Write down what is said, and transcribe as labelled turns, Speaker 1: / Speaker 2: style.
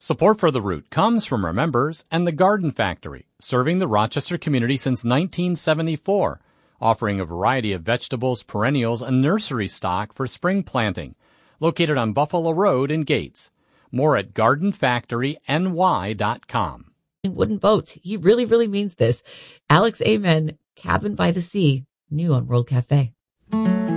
Speaker 1: Support for The Root comes from our members and the Garden Factory, serving the Rochester community since 1974, offering a variety of vegetables, perennials, and nursery stock for spring planting. Located on Buffalo Road in Gates. More at gardenfactoryny.com.
Speaker 2: Wooden boats. He really, really means this. Alex Amen, Cabin by the Sea, new on World Cafe.